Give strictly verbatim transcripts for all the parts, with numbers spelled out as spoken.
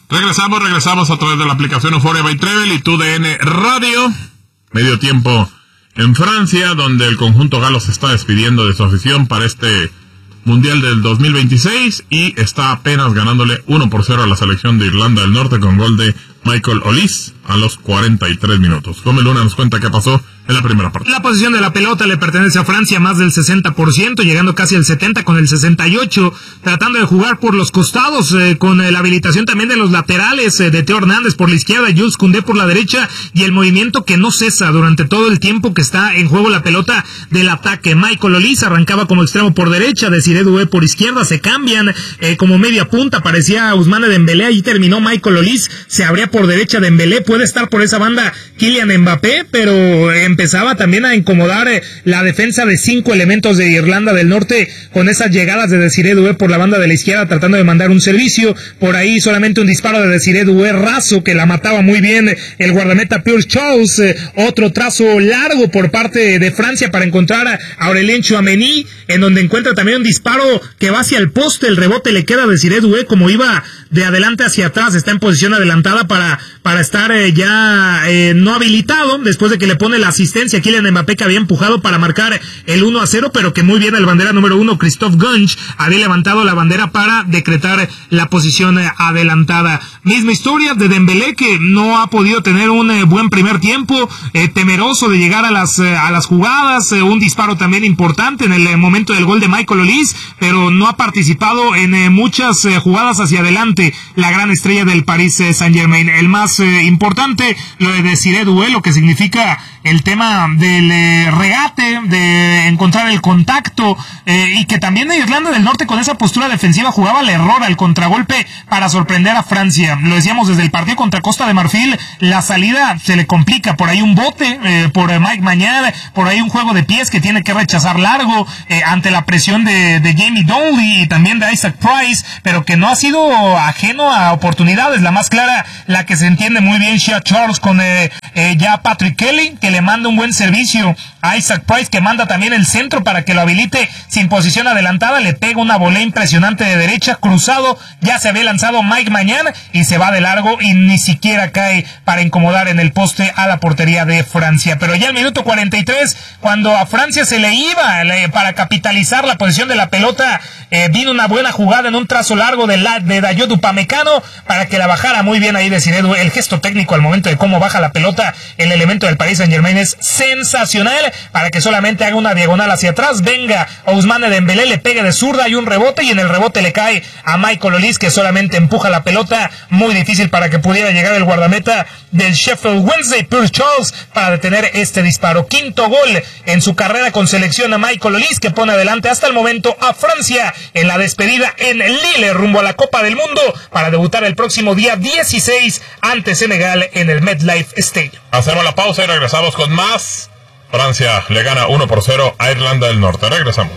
Regresamos, regresamos a través de la aplicación Euphoria by Travel y T U D N Radio. Medio tiempo en Francia, donde el conjunto galo se está despidiendo de su afición para este Mundial del dos mil veintiséis y está apenas ganándole uno por cero a la selección de Irlanda del Norte con gol de Michael Olise a los cuarenta y tres minutos. Come Luna nos cuenta qué pasó en la primera parte. La posición de la pelota le pertenece a Francia más del sesenta por ciento, llegando casi al setenta con el sesenta y ocho, tratando de jugar por los costados, eh, con eh, la habilitación también de los laterales, eh, de Teo Hernández por la izquierda, Jules Koundé por la derecha, y el movimiento que no cesa durante todo el tiempo que está en juego la pelota del ataque. Michael Olise arrancaba como extremo por derecha, Desiré Doué por izquierda, se cambian eh, como media punta, parecía Ousmane Dembélé, ahí terminó Michael Olise, se abría por derecha Dembélé, puede estar por esa banda Kylian Mbappé, pero eh, empezaba también a incomodar eh, la defensa de cinco elementos de Irlanda del Norte con esas llegadas de Desiré Doué por la banda de la izquierda tratando de mandar un servicio, por ahí solamente un disparo de Desiré Doué raso que la mataba muy bien el guardameta Pierre Charles, eh, otro trazo largo por parte de Francia para encontrar a Aurélien Tchouaméni, en donde encuentra también un disparo que va hacia el poste, el rebote le queda a Desiré Doué, como iba de adelante hacia atrás, está en posición adelantada para, para estar eh, ya eh, no habilitado, después de que le pone la asistencia a Kylian Mbappé, que había empujado para marcar el uno a cero, pero que muy bien el bandera número uno, Christophe Gunge, había levantado la bandera para decretar la posición eh, adelantada. Misma historia de Dembélé, que no ha podido tener un eh, buen primer tiempo, eh, temeroso de llegar a las, eh, a las jugadas, eh, un disparo también importante en el eh, momento del gol de Michael Olise, pero no ha participado en eh, muchas eh, jugadas hacia adelante, la gran estrella del Paris eh, Saint-Germain. El más eh, importante, lo de Desiré Doué, lo que significa el tema del eh, regate, de encontrar el contacto, eh, y que también de Irlanda del Norte con esa postura defensiva jugaba al error, al contragolpe para sorprender a Francia. Lo decíamos desde el partido contra Costa de Marfil, la salida se le complica, por ahí un bote eh, por eh, Mike Maignan, por ahí un juego de pies que tiene que rechazar largo eh, ante la presión de, de Jamie Donnelly y también de Isaac Price, pero que no ha sido ajeno a oportunidades. La más clara, la que se entiende muy bien Shea Charles con eh, eh, ya Patrick Kelly, que le manda un buen servicio a Isaac Price, que manda también el centro para que lo habilite sin posición adelantada, le pega una volea impresionante de derecha, cruzado, ya se había lanzado Mike Maignan y se va de largo y ni siquiera cae para incomodar en el poste a la portería de Francia. Pero ya al minuto cuarenta y tres, cuando a Francia se le iba le, para capitalizar la posición de la pelota, eh, vino una buena jugada en un trazo largo de, la, de Dayot Upamecano para que la bajara muy bien ahí de Desiré Doué. El gesto técnico al momento de cómo baja la pelota el elemento del Paris Saint-Germain es sensacional, para que solamente haga una diagonal hacia atrás, venga Ousmane Dembélé, le pegue de zurda y un rebote, y en el rebote le cae a Michael Olise, que solamente empuja la pelota, muy difícil para que pudiera llegar el guardameta del Sheffield Wednesday, Pierre Charles, para detener este disparo. Quinto gol en su carrera con selección a Michael Olise, que pone adelante hasta el momento a Francia en la despedida en Lille rumbo a la Copa del Mundo, para debutar el próximo día dieciséis ante Senegal en el MetLife Stadium. Hacemos la pausa y regresamos con más. Francia le gana uno por cero a Irlanda del Norte. Regresamos.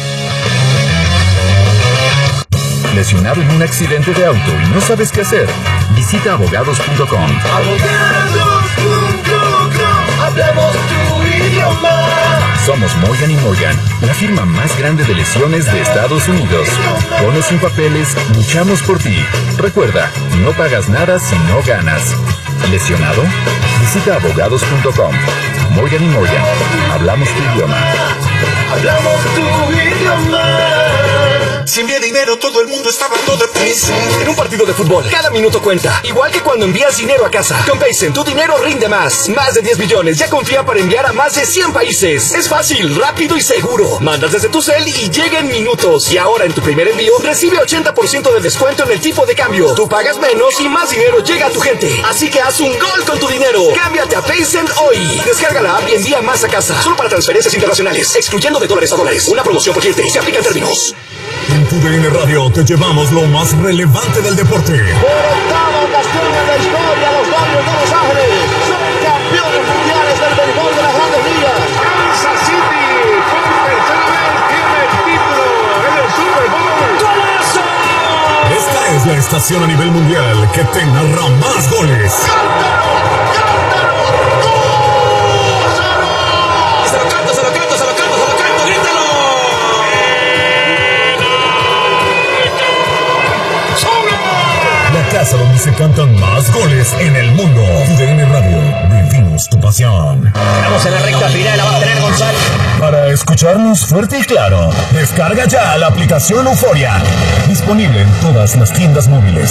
¿Lesionado en un accidente de auto y no sabes qué hacer? Visita abogados punto com. abogados punto com. Hablamos tu idioma. Somos Morgan y Morgan, la firma más grande de lesiones de Estados Unidos. Con o sin papeles, luchamos por ti. Recuerda, no pagas nada si no ganas. ¿Lesionado? Visita abogados punto com. Morgan y Morgan, hablamos tu idioma. Hablamos tu idioma. Si envía dinero, todo el mundo está hablando de Paycen. En un partido de fútbol, cada minuto cuenta. Igual que cuando envías dinero a casa. Con Paycen, tu dinero rinde más. Más de diez millones ya confía para enviar a más de cien países. Es fácil, rápido y seguro. Mandas desde tu cel y llega en minutos. Y ahora en tu primer envío, recibe ochenta por ciento de descuento en el tipo de cambio. Tú pagas menos y más dinero llega a tu gente. Así que haz un gol con tu dinero. Cámbiate a Paycen hoy. Descarga la app y envía más a casa. Solo para transferencias internacionales. Excluyendo de dólares a dólares. Una promoción por cliente. Se aplica en términos. En T U D N Radio te llevamos lo más relevante del deporte. Por octava ocasión en la historia, los Dodgers de Los Ángeles son campeones mundiales del béisbol de las Grandes Ligas. Kansas City por tercera vez tiene el título en el Super Bowl. ¡Golazo! Esta es la estación a nivel mundial que te narra más goles. ¡Cántalo! ¡Cántalo! ¡Gózalo! Se lo canto, se lo canto, se lo canto, se lo canto, grítalo. La casa donde se cantan más goles en el mundo. Tu D N Radio, vivimos tu pasión. Estamos en la recta final, la va a tener Gonzalo. Para escucharnos fuerte y claro, descarga ya la aplicación Euforia. Disponible en todas las tiendas móviles.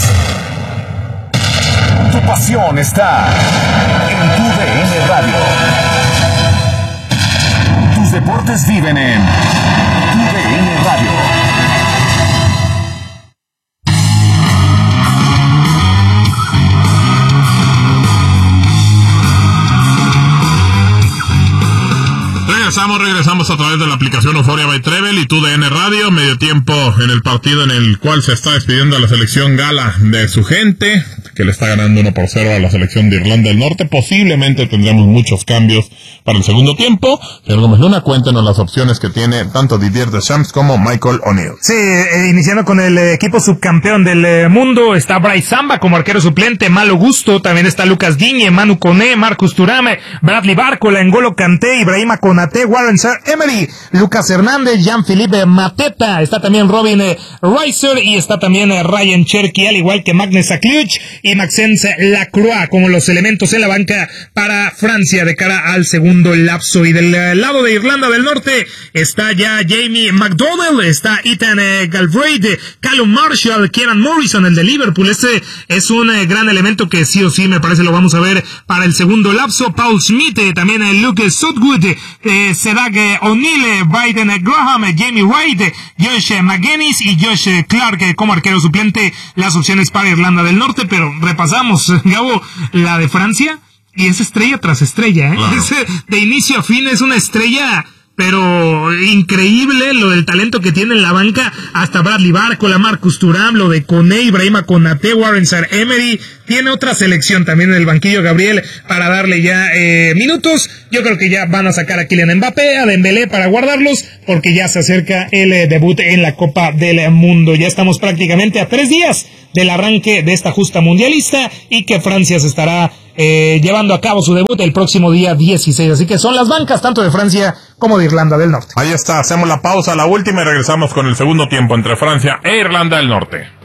Tu pasión está en tu D N Radio. Tus deportes viven en tu D N Radio. Regresamos, regresamos a través de la aplicación Euphoria by Trevel y tu D N Radio. Medio tiempo en el partido en el cual se está despidiendo a la selección gala de su gente, que le está ganando uno por cero a la selección de Irlanda del Norte. Posiblemente tendremos muchos cambios para el segundo tiempo. Señor Gómez Luna, cuéntenos las opciones que tiene tanto Didier Deschamps como Michael O'Neill. Sí, eh, iniciando con el eh, equipo subcampeón del eh, mundo, está Bryce Samba como arquero suplente, Malo Gusto, también está Lucas Digne, Manu Koné, Marcus Thuram, Bradley Barcola, N'Golo Kanté, Ibrahima Konaté, Warren Zaïre-Emery, Lucas Hernández, Jean-Philippe Mateta, está también Robin eh, Reiser y está también eh, Ryan Cherky, al igual que Magnus Akliuch y Maxence Lacroix como los elementos en la banca para Francia de cara al segundo lapso. Y del eh, lado de Irlanda del Norte está ya Jamie McDowell, está Ethan eh, Galbraith, eh, Callum Marshall, Kieran Morrison, el de Liverpool. Este es un eh, gran elemento que sí o sí me parece lo vamos a ver para el segundo lapso. Paul Smith, eh, también eh, Luke Sutwood, eh, Sedag eh, O'Neill, eh, Biden eh, Graham, eh, Jamie Wright, eh, Josh eh, McGuinness y Josh eh, Clark eh, como arquero suplente. Las opciones para Irlanda del Norte, pero repasamos, Gabo, la de Francia, y es estrella tras estrella, ¿eh? Claro. Es, de inicio a fin es una estrella, pero increíble lo del talento que tiene en la banca, hasta Bradley Barcola, Marcus Thuram, lo de Koné, Ibrahima Konaté, Warren Zaïre-Emery, tiene otra selección también en el banquillo, Gabriel, para darle ya eh, minutos. Yo creo que ya van a sacar a Kylian Mbappé, a Dembélé para guardarlos, porque ya se acerca el eh, debut en la Copa del Mundo. Ya estamos prácticamente a tres días del arranque de esta justa mundialista y que Francia se estará eh, llevando a cabo su debut el próximo día dieciséis. Así que son las bancas tanto de Francia como de Irlanda del Norte. Ahí está, hacemos la pausa, la última, y regresamos con el segundo tiempo entre Francia e Irlanda del Norte.